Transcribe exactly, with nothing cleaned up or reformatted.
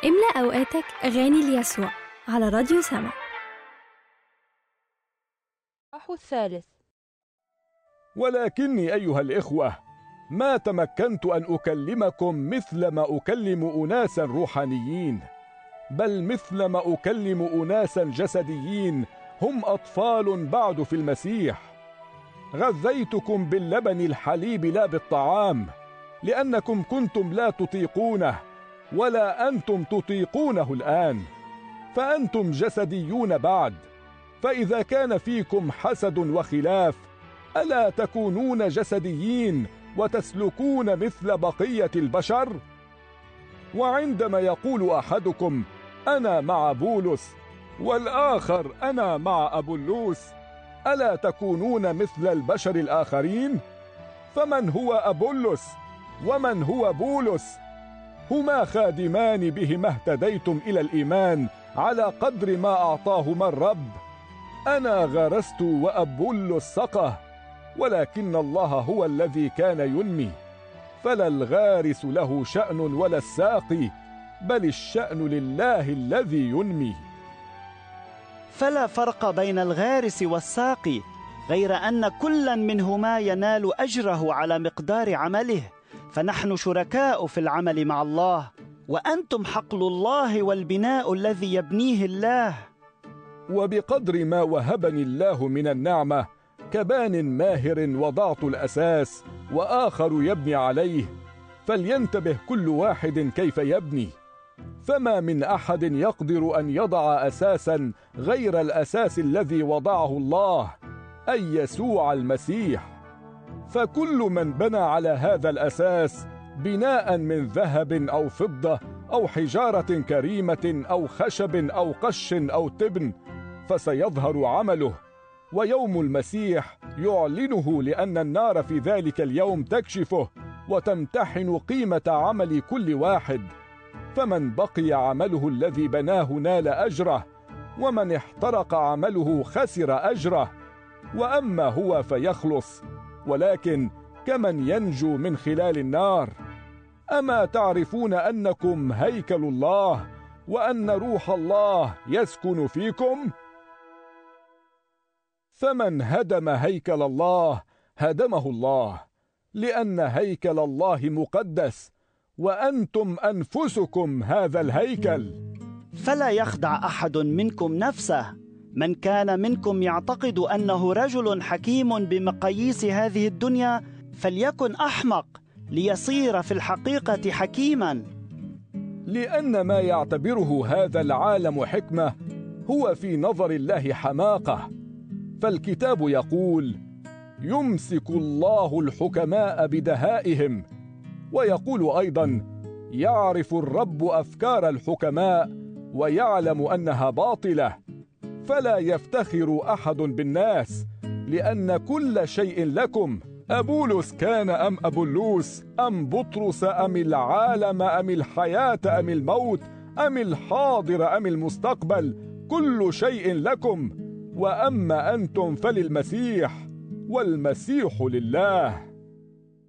املأ أوقاتك أغاني ليسوع على راديو سما. الثالث. ولكني أيها الإخوة ما تمكنت أن أكلمكم مثل ما أكلم أناسا روحانيين، بل مثل ما أكلم أناسا جسديين هم أطفال بعد في المسيح. غذيتكم باللبن الحليب لا بالطعام، لأنكم كنتم لا تطيقونه ولا أنتم تطيقونه الآن، فأنتم جسديون بعد. فإذا كان فيكم حسد وخلاف، ألا تكونون جسديين وتسلكون مثل بقية البشر؟ وعندما يقول أحدكم أنا مع بولس والآخر أنا مع أبولوس، ألا تكونون مثل البشر الآخرين؟ فمن هو أبولس ومن هو بولس؟ هما خادمان بهما اهتديتم إلى الإيمان على قدر ما أعطاهما الرب. أنا غرست وأبولس سقى، ولكن الله هو الذي كان ينمي. فلا الغارس له شأن ولا الساقي، بل الشأن لله الذي ينمي. فلا فرق بين الغارس والساقي، غير أن كلا منهما ينال أجره على مقدار عمله، فنحن شركاء في العمل مع الله، وأنتم حقل الله والبناء الذي يبنيه الله. وبقدر ما وهبني الله من النعمة كبان ماهر وضعت الأساس وآخر يبني عليه، فلينتبه كل واحد كيف يبني. فما من أحد يقدر أن يضع أساسا غير الأساس الذي وضعه الله، أي يسوع المسيح. فكل من بنى على هذا الأساس بناء من ذهب أو فضة أو حجارة كريمة أو خشب أو قش أو تبن، فسيظهر عمله، ويوم المسيح يعلنه، لأن النار في ذلك اليوم تكشفه وتمتحن قيمة عمل كل واحد. فمن بقي عمله الذي بناه نال أجره، ومن احترق عمله خسر أجره. وأما هو فيخلص، ولكن كمن ينجو من خلال النار. أما تعرفون أنكم هيكل الله، وأن روح الله يسكن فيكم؟ فمن هدم هيكل الله هدمه الله، لأن هيكل الله مقدس، وأنتم أنفسكم هذا الهيكل. فلا يخدع أحد منكم نفسه. من كان منكم يعتقد أنه رجل حكيم بمقاييس هذه الدنيا، فليكن أحمق ليصير في الحقيقة حكيما. لأن ما يعتبره هذا العالم حكمة هو في نظر الله حماقة. فالكتاب يقول: يمسك الله الحكماء بدهائهم. ويقول أيضا: يعرف الرب أفكار الحكماء ويعلم أنها باطلة. فلا يفتخر أحد بالناس، لأن كل شيء لكم. أبولس كان أم أبولوس أم بطرس أم العالم أم الحياة أم الموت أم الحاضر أم المستقبل، كل شيء لكم. وأما أنتم فللمسيح، والمسيح لله.